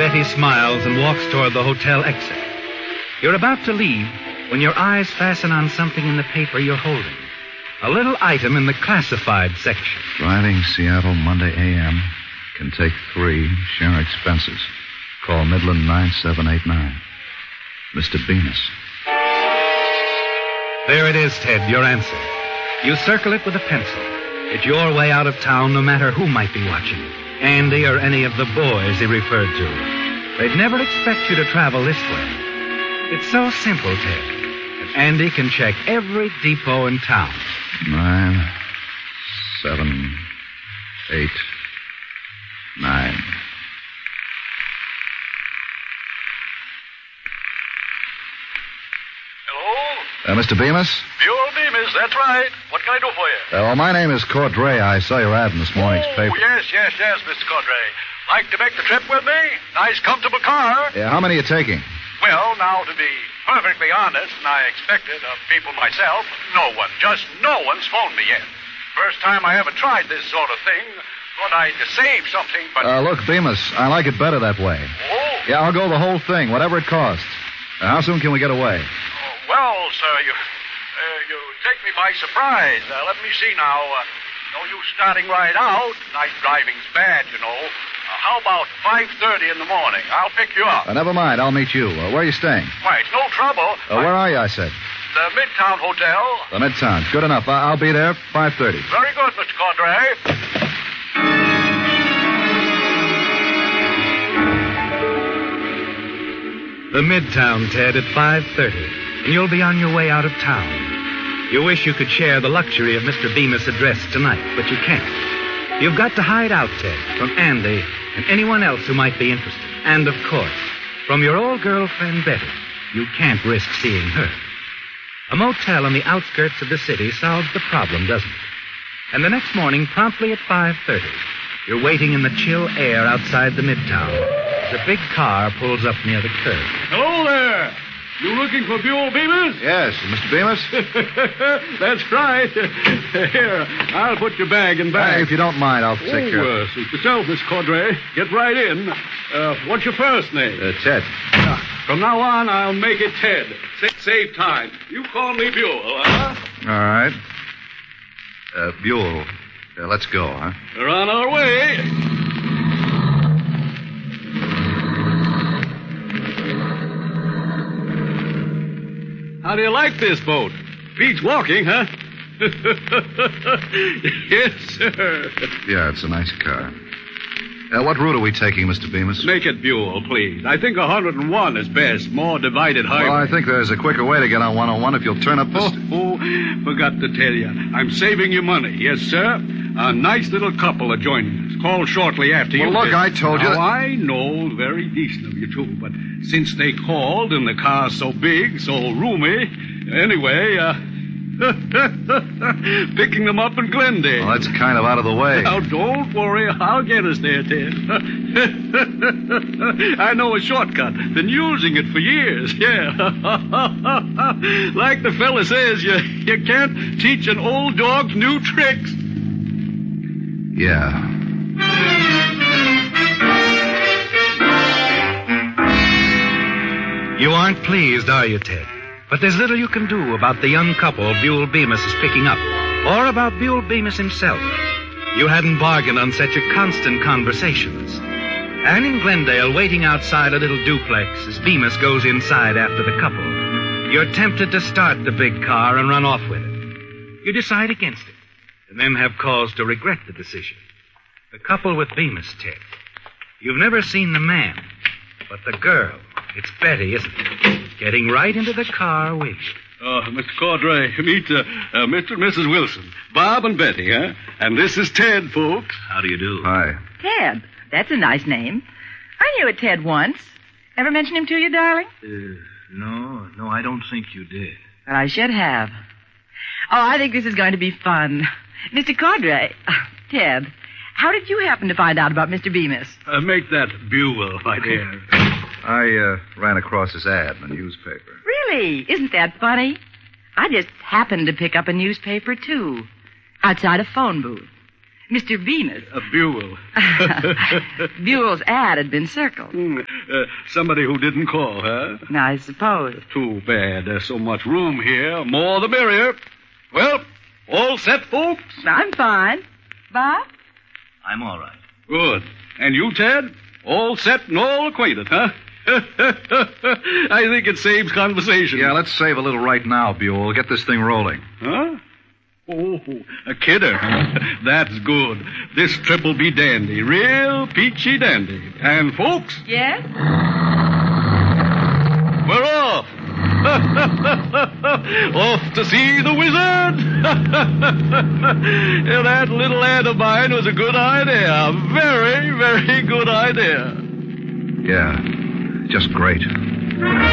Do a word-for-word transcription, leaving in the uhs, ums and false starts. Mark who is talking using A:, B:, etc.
A: Betty smiles and walks toward the hotel exit. You're about to leave when your eyes fasten on something in the paper you're holding. A little item in the classified section.
B: Driving Seattle Monday A M Can take three. Share expenses. Call Midland nine seven eight nine. Mister Bemis.
A: There it is, Ted, your answer. You circle it with a pencil. It's your way out of town no matter who might be watching. Andy or any of the boys he referred to. They'd never expect you to travel this way. It's so simple, Ted, that Andy can check every depot in town.
B: Nine, seven, eight, nine.
C: Hello?
B: Uh, Mister Bemis?
C: Buell Bemis, that's right. What can I do for you?
B: Uh, well, my name is Cordray. I saw your ad in this morning's
C: oh,
B: paper.
C: yes, yes, yes, Mister Cordray. Like to make the trip with me? Nice, comfortable car.
B: Yeah, how many are you taking?
C: Well, now, to be perfectly honest, and I expected of people myself, no one, just no one's phoned me yet. First time I ever tried this sort of thing. Thought I'd save something, but...
B: Uh, look, Bemis, I like it better that way.
C: Oh?
B: Yeah, I'll go the whole thing, whatever it costs. Uh, how soon can we get away?
C: Oh, well, sir, you uh, you take me by surprise. Uh, let me see now. Uh, no use starting right out. Night driving's bad, you know. Uh, how about five thirty in the morning? I'll pick you up.
B: Uh, never mind, I'll meet you. Uh, where are you staying?
C: Why, it's no trouble.
B: Uh, where are you, I said?
C: The Midtown Hotel.
B: The Midtown. Good enough. I- I'll be there five thirty.
C: Very good, Mister Cordray.
A: The Midtown, Ted, at five thirty, and you'll be on your way out of town. You wish you could share the luxury of Mister Bemis' address tonight, but you can't. You've got to hide out, Ted, from Andy and anyone else who might be interested. And, of course, from your old girlfriend, Betty. You can't risk seeing her. A motel on the outskirts of the city solves the problem, doesn't it? And the next morning, promptly at five thirty, you're waiting in the chill air outside the Midtown. The big car pulls up near the curb.
D: Hello there. You looking for Buell Bemis?
B: Yes, Mister Bemis?
D: That's right. Here, I'll put your bag in bag.
B: Hey, if you don't mind, I'll take
D: oh,
B: care of it.
D: uh, suit yourself, Miss Cordray. Get right in. Uh, what's your first name?
B: Uh, Ted.
D: Uh, from now on, I'll make it Ted. Sa- save time. You call me Buell, huh?
B: All right. Uh, Buell. Uh, let's go, huh?
D: We're on our way. How do you like this boat? Beats walking, huh? Yes, sir.
B: Yeah, it's a nice car. Uh, what route are we taking, Mister Bemis?
D: Make it Buell, please. I think one oh one is best. More divided highway.
B: Well, I think there's a quicker way to get on one oh one if you'll turn up this...
D: Oh, oh, forgot to tell you. I'm saving you money. Yes, sir. A nice little couple are joining us. Call shortly after you...
B: Well, look, I told you...
D: Now,
B: that...
D: I know. Very decent of you, too. But since they called and the car's so big, so roomy... Anyway, uh... picking them up in Glendale.
B: Well, that's kind of out of the way.
D: Now, don't worry. I'll get us there, Ted. I know a shortcut. Been using it for years. Yeah. Like the fella says, you, you can't teach an old dog new tricks.
B: Yeah.
A: You aren't pleased, are you, Ted? But there's little you can do about the young couple Buell Bemis is picking up, or about Buell Bemis himself. You hadn't bargained on such a constant conversations. And in Glendale, waiting outside a little duplex as Bemis goes inside after the couple, you're tempted to start the big car and run off with it. You decide against it, and then have cause to regret the decision. The couple with Bemis, Ted. You've never seen the man, but the girl. It's Betty, isn't it? Getting right into the car with you.
D: Oh, Mister Cordray, meet uh, uh, Mister and Missus Wilson. Bob and Betty, huh? And this is Ted, folks.
C: How do you do?
B: Hi.
E: Ted. That's a nice name. I knew a Ted once. Ever mention him to you, darling?
C: Uh, no, no, I don't think you did.
E: Well, I should have. Oh, I think this is going to be fun. Mister Cordray, uh, Ted, how did you happen to find out about Mister Bemis?
D: Uh, make that Buell, my dear.
B: I uh, ran across his ad in the newspaper.
E: Really? Isn't that funny? I just happened to pick up a newspaper, too. Outside a phone booth. Mister Bemis.
D: A Buell.
E: Buell's ad had been circled.
D: Mm, uh, somebody who didn't call, huh?
E: I suppose.
D: Too bad. There's so much room here. More the merrier. Well, all set, folks?
E: I'm fine. Bob?
B: I'm all right.
D: Good. And you, Ted? All set and all acquainted, huh? I think it saves conversation.
B: Yeah, let's save a little right now, Buell. Get this thing rolling.
D: Huh? Oh, a kidder. That's good. This trip will be dandy. Real peachy dandy. And, folks,
E: Yes?
D: we're off. Off to see the wizard. Yeah, that little ad of mine was a good idea. A very, very good idea.
B: Yeah, just great.